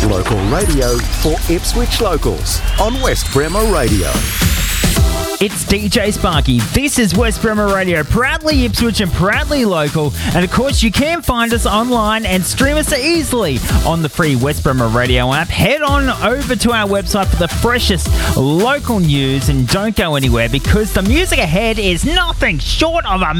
Local radio for Ipswich locals on West Bremer Radio. It's DJ Sparky. This is West Bremer Radio, proudly Ipswich and proudly local. And of course, you can find us online and stream us easily on the free West Bremer Radio app. Head on over to our website for the freshest local news and don't go anywhere because the music ahead is nothing short of